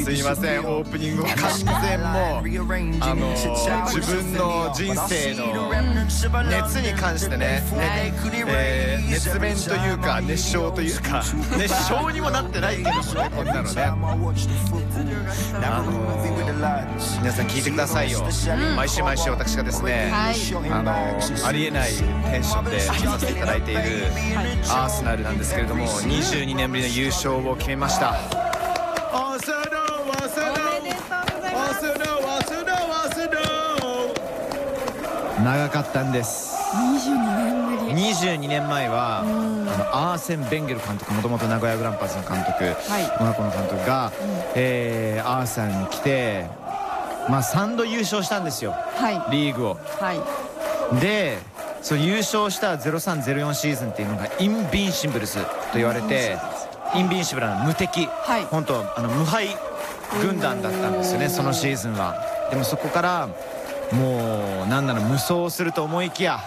すいません、オープニング完全もう自分の人生の熱に関してね、熱弁というか熱唱というか熱唱にもなってないけどもね、こんなのね皆さん聞いてくださいよ。毎週毎週私がですね、ありえないテンションで見させていただいているアーセナルなんですけれども、22年ぶりの優勝を決めました。長かったんです。 22年ぶり。 22年前はアーセン・ベンゲル監督、もともと名古屋グランパスの監督、モナコの監督が、アーセナルに来て、3度優勝したんですよ、リーグを。でその優勝した0304シーズンっていうのがインビンシブルスと言われて、インビンシブルな無敵、本当無敗軍団だったんですよね、そのシーズンは。でもそこからもうなんなら無双すると思いきや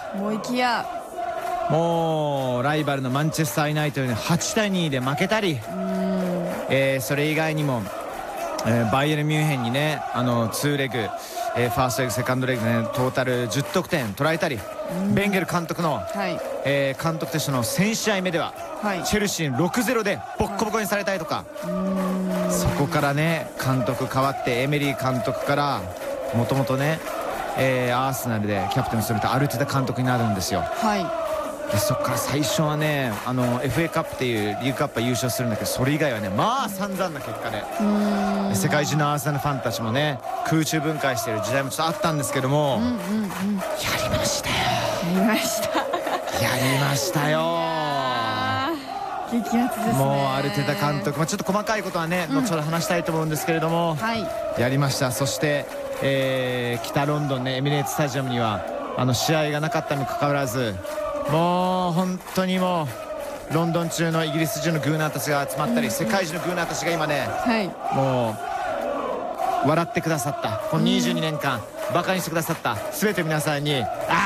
もうライバルのマンチェスター・ユナイテッドに8対2で負けたり、それ以外にも、バイエルン・ミュンヘンにね2レグ、ファーストレグセカンドレグでねトータル10得点取られたり、ベンゲル監督の、監督としての1000試合目では、チェルシー 6-0 でボッコボコにされたりとか、そこからね監督変わってエメリー監督からもともとね、アーセナルでキャプテンを務めたアルテタ監督になるんですよ。でそこから最初はねFA カップっていうリーグカップは優勝するんだけど、それ以外はね散々な結果で、世界中のアーセナルファンたちもね空中分解している時代もちょっとあったんですけども、やりましたよ。やりましたよ。 激アツですね。 もうアルテタ監督、ちょっと細かいことはね後ほど話したいと思うんですけれども、やりました。そして北ロンドンねエミレーツスタジアムには試合がなかったにもかかわらず、もう本当にもうロンドン中のイギリス中のグーナーたちが集まったり、世界中のグーナーたちが今ね、もう笑ってくださった。この22年間バカにしてくださった全て皆さんに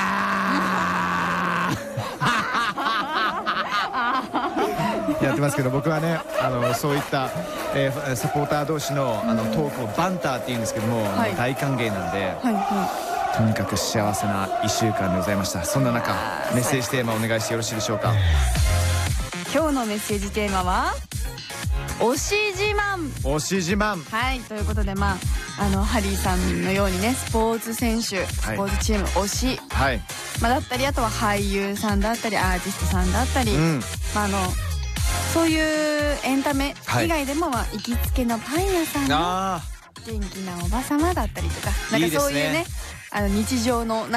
やってますけど、僕はねそういった、サポーター同士のトークをバンターっていうんですけども、大歓迎なんで、とにかく幸せな1週間でございました。そんな中メッセージテーマお願いしてよろしいでしょうか。 今日のメッセージテーマは推し自慢。 推し自慢、 ということでハリーさんのようにねスポーツ選手、スポーツチーム推し、だったり、あとは俳優さんだったりアーティストさんだったり、そういうエンタメ以外でも、行きつけのパン屋さんの元気なおばさまだったりとか、なんかそういうね日常の